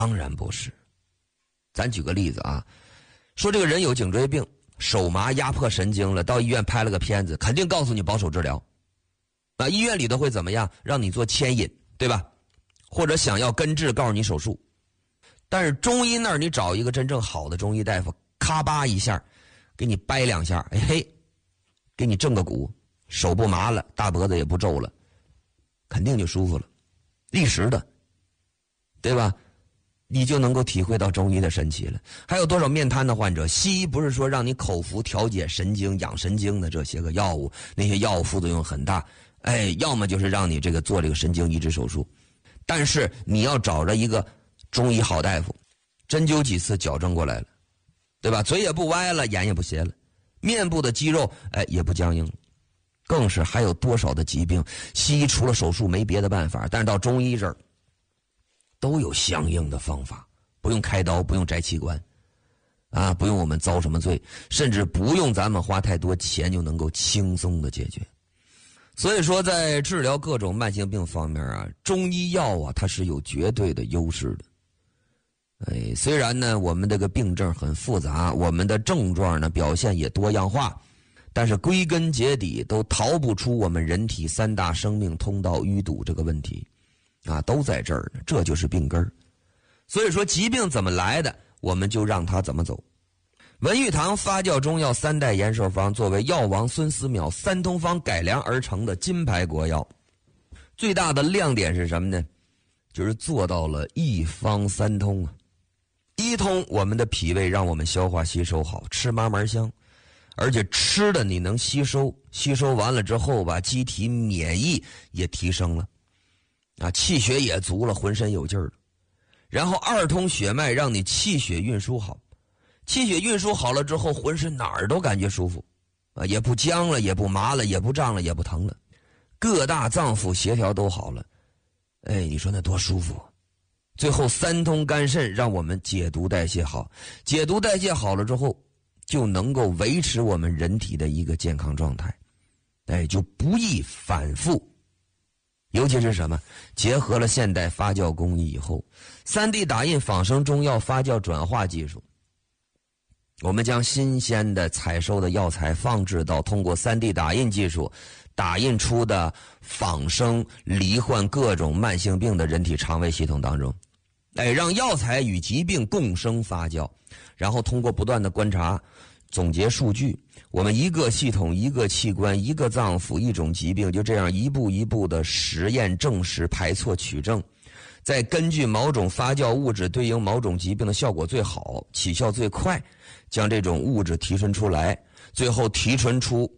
当然不是。咱举个例子啊，说这个人有颈椎病，手麻压迫神经了，到医院拍了个片子，肯定告诉你保守治疗。医院里头会怎么样？让你做牵引，对吧？或者想要根治，告诉你手术。但是中医那儿你找一个真正好的中医大夫，咔吧一下给你掰两下，哎嘿，给你正个骨，手不麻了，大脖子也不皱了，肯定就舒服了，立时的，对吧？你就能够体会到中医的神奇了。还有多少面瘫的患者，西医不是说让你口服调节神经养神经的这些个药物，那些药物副作用很大，要么就是让你这个做这个神经移植手术，但是你要找着一个中医好大夫，针灸几次矫正过来了，对吧？嘴也不歪了，眼也不斜了，面部的肌肉也不僵硬了。更是还有多少的疾病，西医除了手术没别的办法，但是到中医这儿都有相应的方法，不用开刀，不用摘器官，不用我们遭什么罪，甚至不用咱们花太多钱就能够轻松的解决。所以说在治疗各种慢性病方面中医药它是有绝对的优势的。虽然呢我们这个病症很复杂，我们的症状呢表现也多样化，但是归根结底都逃不出我们人体三大生命通道淤堵这个问题都在这儿呢，这就是病根儿。所以说疾病怎么来的，我们就让它怎么走。文玉堂发酵中药三代延寿方作为药王孙思邈三通方改良而成的金牌国药，最大的亮点是什么呢？就是做到了一方三通一通，我们的脾胃让我们消化吸收好，吃嘛嘛香，而且吃的你能吸收，吸收完了之后机体免疫也提升了气血也足了，浑身有劲儿了。然后二通血脉，让你气血运输好，气血运输好了之后，浑身哪儿都感觉舒服也不僵了，也不麻了，也不胀了，也不疼了，各大脏腑协调都好了。你说那多舒服。最后三通肝肾，让我们解毒代谢好，解毒代谢好了之后，就能够维持我们人体的一个健康状态，就不易反复。尤其是什么？结合了现代发酵工艺以后，3D 打印仿生中药发酵转化技术，我们将新鲜的采收的药材放置到通过 3D 打印技术打印出的仿生罹患各种慢性病的人体肠胃系统当中，让药材与疾病共生发酵，然后通过不断的观察总结数据，我们一个系统、一个器官、一个脏腑、一种疾病，就这样一步一步的实验证实、排错取证，再根据某种发酵物质对应某种疾病的效果最好、起效最快，将这种物质提纯出来，最后提纯出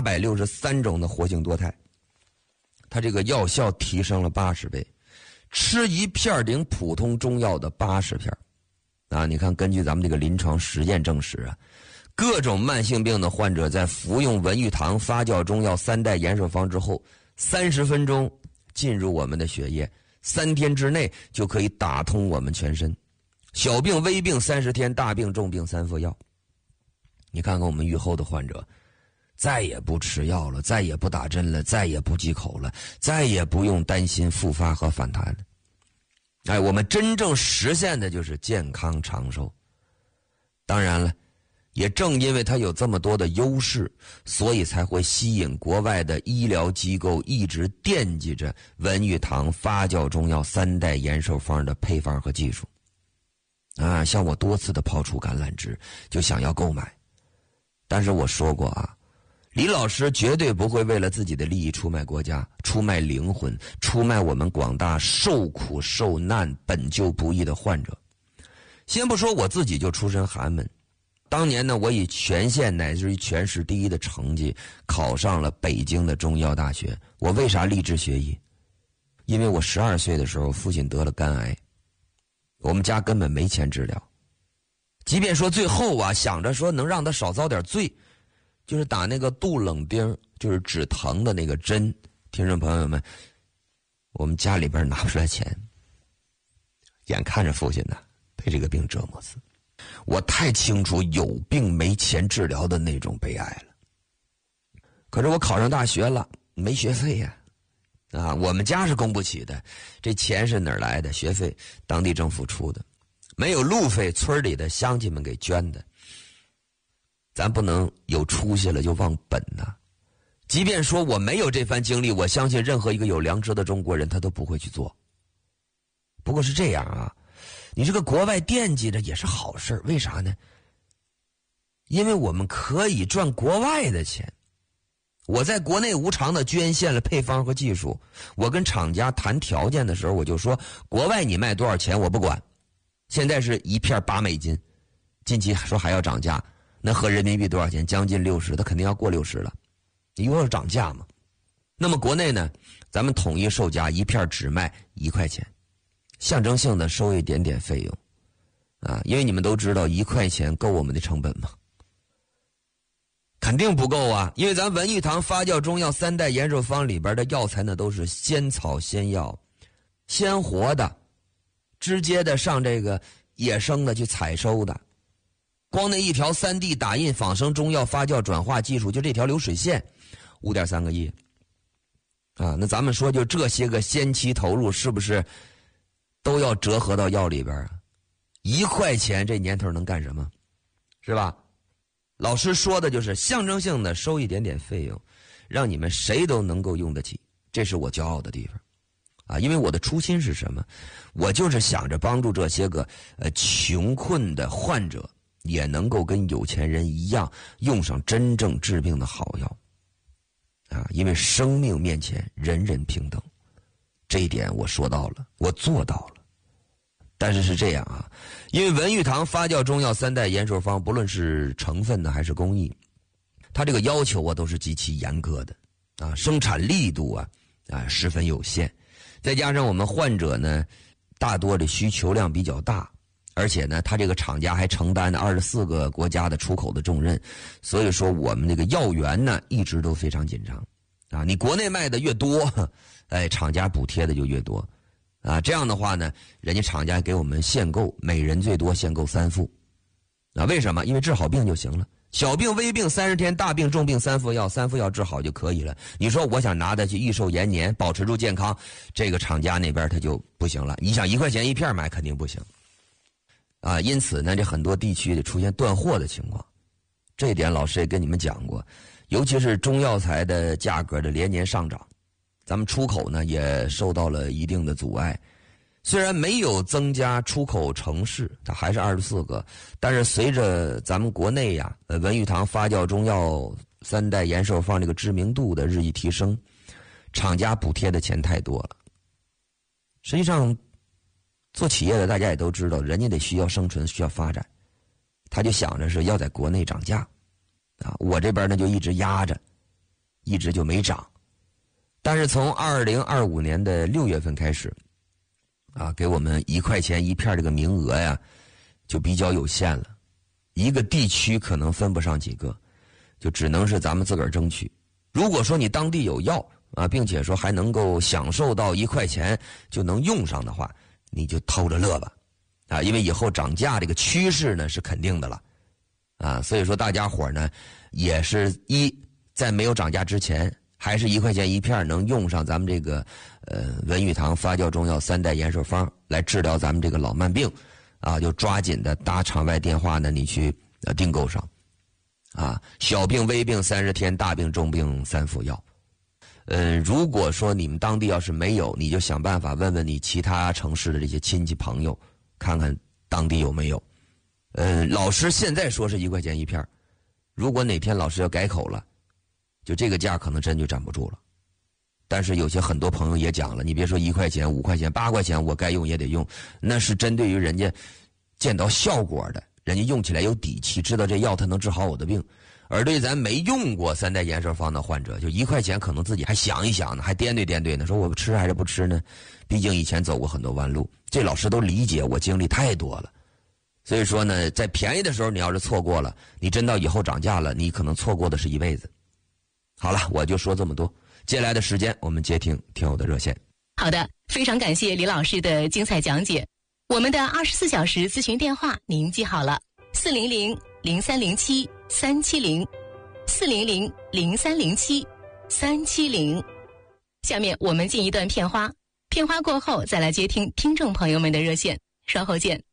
863种的活性多肽，它这个药效提升了80倍，吃一片顶普通中药的80片你看根据咱们这个临床实验证实各种慢性病的患者在服用文玉堂发酵中药3代延寿方之后，30分钟进入我们的血液，3天之内就可以打通我们全身，小病微病30天，大病重病3副药。你看看我们愈后的患者，再也不吃药了，再也不打针了，再也不忌口了，再也不用担心复发和反弹了。我们真正实现的就是健康长寿。当然了，也正因为它有这么多的优势，所以才会吸引国外的医疗机构一直惦记着文玉堂发酵中药3代延寿方的配方和技术向我多次的抛出橄榄枝，就想要购买。但是我说过李老师绝对不会为了自己的利益出卖国家，出卖灵魂，出卖我们广大受苦受难本就不易的患者。先不说我自己就出身寒门，当年呢，我以全县乃至于全市第一的成绩考上了北京的中医药大学。我为啥立志学医？因为我12岁的时候父亲得了肝癌，我们家根本没钱治疗，即便说最后想着说能让他少遭点罪，就是打那个杜冷丁，就是止疼的那个针。听众朋友们，我们家里边拿不出来钱，眼看着父亲呢被这个病折磨死，我太清楚有病没钱治疗的那种悲哀了。可是我考上大学了，没学费啊，我们家是供不起的，这钱是哪儿来的？学费当地政府出的，没有路费村里的乡亲们给捐的。咱不能有出息了就忘本呐。即便说我没有这番经历，我相信任何一个有良知的中国人他都不会去做。不过是这样啊，你这个国外惦记着也是好事，为啥呢？因为我们可以赚国外的钱。我在国内无偿的捐献了配方和技术，我跟厂家谈条件的时候，我就说国外你卖多少钱我不管，现在是一片8美金，近期说还要涨价，那合人民币多少钱？将近60，它肯定要过60了，因为要涨价嘛。那么国内呢，咱们统一售价一片只卖1块钱，象征性的收一点点费用啊，因为你们都知道1块钱够我们的成本吗？肯定不够啊，因为咱文玉堂发酵中药3代延寿方里边的药材呢，都是鲜草鲜药，鲜活的，直接的上这个野生的去采收的。光那一条3D 打印仿生中药发酵转化技术，就这条流水线5.3个亿啊！那咱们说就这些个先期投入，是不是都要折合到药里边啊？1块钱这年头能干什么？是吧？老师说的就是象征性的收一点点费用，让你们谁都能够用得起，这是我骄傲的地方啊！因为我的初心是什么？我就是想着帮助这些个穷困的患者也能够跟有钱人一样用上真正治病的好药啊！因为生命面前人人平等，这一点我说到了，我做到了。但是是这样啊，因为文玉堂发酵中药3代延寿方，不论是成分呢还是工艺，它这个要求啊都是极其严格的啊，生产力度啊十分有限，再加上我们患者呢大多的需求量比较大，而且呢他这个厂家还承担了24个国家的出口的重任，所以说我们这个药源呢一直都非常紧张啊，你国内卖的越多，厂家补贴的就越多。啊，这样的话呢，人家厂家给我们限购，每人最多限购3副。啊，为什么？因为治好病就行了。小病、微病30天，大病、重病3副药，3副药治好就可以了。你说我想拿它去益寿延年，保持住健康，这个厂家那边他就不行了。你想1块钱1片买肯定不行。啊，因此呢，这很多地区出现断货的情况。这一点老师也跟你们讲过，尤其是中药材的价格的连年上涨。咱们出口呢也受到了一定的阻碍，虽然没有增加出口城市，它还是24个，但是随着咱们国内呀，文玉堂发酵中药3代延寿方这个知名度的日益提升，厂家补贴的钱太多了。实际上，做企业的大家也都知道，人家得需要生存，需要发展，他就想着是要在国内涨价，啊，我这边呢就一直压着，一直就没涨。但是从2025年的6月份开始，啊，给我们1块钱1片这个名额呀，就比较有限了。一个地区可能分不上几个，就只能是咱们自个儿争取。如果说你当地有药啊，并且说还能够享受到1块钱就能用上的话，你就偷着乐吧，啊，因为以后涨价这个趋势呢是肯定的了，啊，所以说大家伙呢也是在没有涨价之前。还是1块钱1片能用上咱们这个文玉堂发酵中药3代延寿方来治疗咱们这个老慢病啊，就抓紧的打场外电话呢，你去订购上啊，小病微病30天，大病重病3副药。如果说你们当地要是没有，你就想办法问问你其他城市的这些亲戚朋友，看看当地有没有。老师现在说是1块钱1片，如果哪天老师要改口了，就这个价可能真就站不住了。但是有些很多朋友也讲了，你别说1块钱5块钱8块钱我该用也得用，那是针对于人家见到效果的，人家用起来有底气，知道这药它能治好我的病。而对咱没用过3代延寿方的患者，就1块钱可能自己还想一想呢，还掂对呢，说我吃还是不吃呢？毕竟以前走过很多弯路，这老师都理解，我经历太多了。所以说呢，在便宜的时候你要是错过了，你真到以后涨价了，你可能错过的是一辈子。好了，我就说这么多。接下来的时间，我们接听听友的热线。 好的，非常感谢李老师的精彩讲解。我们的24小时咨询电话您记好了：400-0307-370，400-0307-370。 下面我们进一段片花，片花过后再来接听听众朋友们的热线，稍后见。